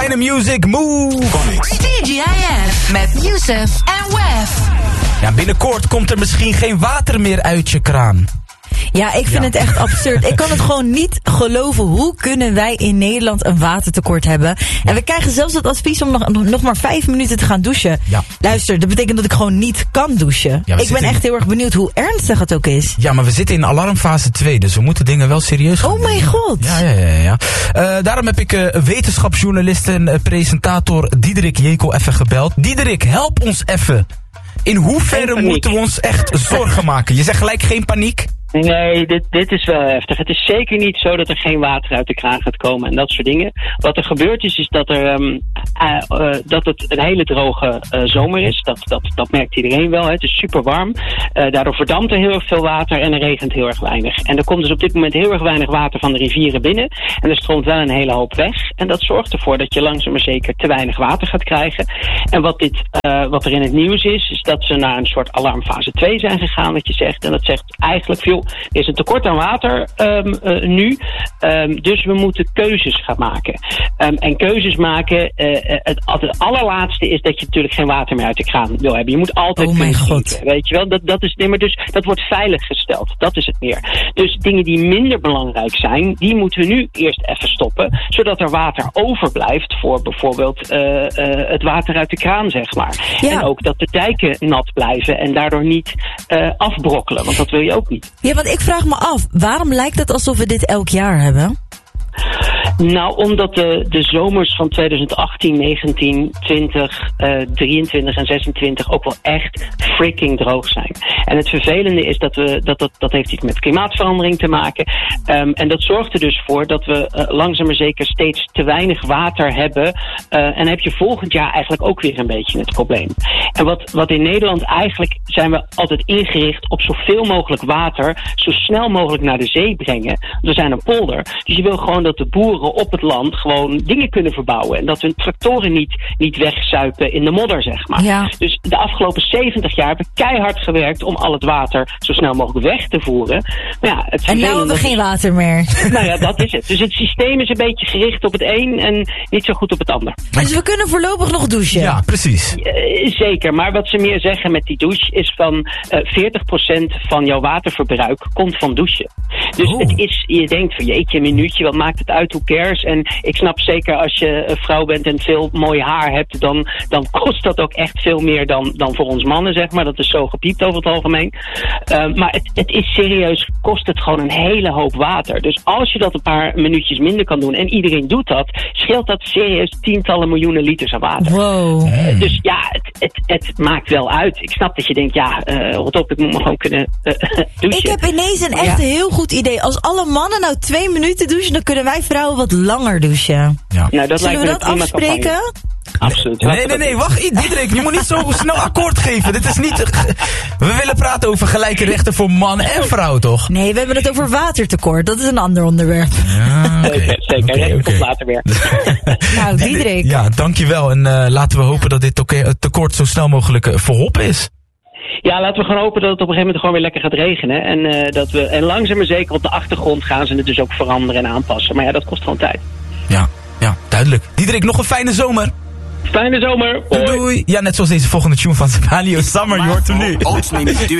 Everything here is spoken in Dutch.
Fijne music, move! TGIF met Youssef en Wef. Ja, binnenkort komt er misschien geen water meer uit je kraan. Ja, ik vind het echt absurd. Ik kan het gewoon niet geloven. Hoe kunnen wij in Nederland een watertekort hebben? En we krijgen zelfs het advies om nog maar 5 minuten te gaan douchen. Ja. Luister, dat betekent dat ik gewoon niet kan douchen. Ja, ik ben echt heel erg benieuwd hoe ernstig het ook is. Ja, maar we zitten in alarmfase 2, dus we moeten dingen wel serieus gaan nemen. Oh mijn god. Ja. Daarom heb ik wetenschapsjournalist en presentator Diederik Jekel even gebeld. Diederik, help ons even. In hoeverre moeten we ons echt zorgen maken? Je zegt gelijk geen paniek? Nee, dit is wel heftig. Het is zeker niet zo dat er geen water uit de kraan gaat komen en dat soort dingen. Wat er gebeurt is dat dat het een hele droge zomer is. Dat merkt iedereen wel. Hè. Het is super warm. Daardoor verdampt er heel erg veel water en er regent heel erg weinig. En er komt dus op dit moment heel erg weinig water van de rivieren binnen. En er stroomt wel een hele hoop weg. En dat zorgt ervoor dat je langzaam maar zeker te weinig water gaat krijgen. En wat er in het nieuws is dat ze naar een soort alarmfase 2 zijn gegaan, wat je zegt. En dat zegt eigenlijk veel. Er is een tekort aan water nu, dus we moeten keuzes gaan maken. En keuzes maken, het allerlaatste is dat je natuurlijk geen water meer uit de kraan wil hebben. Je moet altijd kunnen drinken, weet je wel. Dat is nimmer, dus dat wordt veilig gesteld. Dat is het meer. Dus dingen die minder belangrijk zijn, die moeten we nu eerst even stoppen, zodat er water overblijft voor bijvoorbeeld het water uit de kraan, zeg maar. Ja. En ook dat de dijken nat blijven en daardoor niet afbrokkelen, want dat wil je ook niet. Ja, want ik vraag me af, waarom lijkt het alsof we dit elk jaar hebben? Nou, omdat de zomers van 2018, 19, 20, 23 en 26 ook wel echt freaking droog zijn. En het vervelende is dat heeft iets met klimaatverandering te maken. En dat zorgt er dus voor dat we langzaam maar zeker steeds te weinig water hebben. En heb je volgend jaar eigenlijk ook weer een beetje het probleem. En wat in Nederland eigenlijk zijn we altijd ingericht op zoveel mogelijk water zo snel mogelijk naar de zee brengen. We zijn een polder, dus je wil gewoon dat de boeren op het land gewoon dingen kunnen verbouwen. En dat hun tractoren niet wegzuipen in de modder, zeg maar. Ja. Dus de afgelopen 70 jaar hebben we keihard gewerkt om al het water zo snel mogelijk weg te voeren. Maar ja, en nu hebben we geen water meer. Nou ja, dat is het. Dus het systeem is een beetje gericht op het een en niet zo goed op het ander. Dus we kunnen voorlopig nog douchen? Ja, precies. Zeker, maar wat ze meer zeggen met die douche is van 40% van jouw waterverbruik komt van douchen. Dus het is, je denkt van jeetje, een minuutje, wat maakt het uit, hoe cares? En ik snap zeker als je een vrouw bent en veel mooi haar hebt, dan kost dat ook echt veel meer dan voor ons mannen, zeg maar. Dat is zo gepiept over het algemeen. Maar het is serieus, kost het gewoon een hele hoop water. Dus als je dat een paar minuutjes minder kan doen en iedereen doet dat, scheelt dat serieus tientallen miljoenen liters aan water. Wow. Dus ja, het maakt wel uit. Ik snap dat je denkt, rot op, ik moet me gewoon kunnen douchen. Ik heb ineens een echt heel goed idee. Als alle mannen nou 2 minuten douchen, dan kunnen wij vrouwen wat langer douchen. Ja. Nou, dat zullen we dat afspreken? Absoluut. Nee, wacht, Diederik, je moet niet zo snel akkoord geven. Dit is niet... We willen praten over gelijke rechten voor man en vrouw, toch? Nee, we hebben het over watertekort. Dat is een ander onderwerp. Ja, zeker. Komt later weer. Nou, Diederik. Ja, dankjewel. En laten we hopen dat dit tekort zo snel mogelijk verholpen is. Ja, laten we gewoon hopen dat het op een gegeven moment gewoon weer lekker gaat regenen. En langzaam maar zeker op de achtergrond gaan ze het dus ook veranderen en aanpassen. Maar ja, dat kost gewoon tijd. Ja, duidelijk. Diederik, nog een fijne zomer. Fijne zomer. Doei. Ja, net zoals deze volgende tune van Sebalio Summer. Je hoort hem nu.